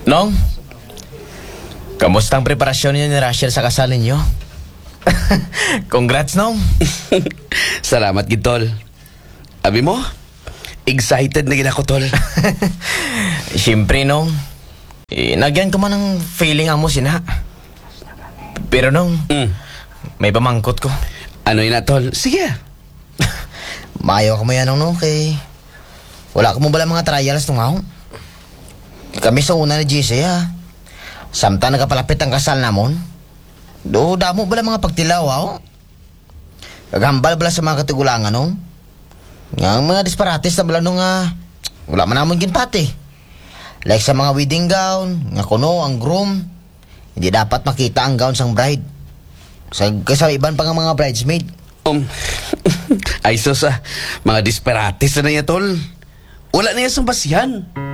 Nong, kamusta ang preparasyon niyo ni Rachel sa kasal ninyo? Congrats, Nong. Salamat, Gitol. Abi mo, excited na gina ko, Tol. Siyempre, Nong. Nagyan ko man ang feeling mo sina. Pero, Nong, may pamangkot ko. Ano yun na, Tol? Sige. Maayaw ka mo yan, Nong, kay... Wala ka mo bala mga trials nung ako? Kami sa una ni GC, ha? Samtang nagapalapit ang kasal namon. Do, damo bala mga pagtilaw, ha? Kaghambal bala sa mga katigulangan, nung. Nga mga disparates na bala nung, wala man namon ginpati. Like sa mga wedding gown, nga kuno, ang groom, hindi dapat makita ang gown sang bride. Sa iban pa nga mga bridesmaid. Ay sus, mga disperates na niya, Tol. Wala na yan sa basihan.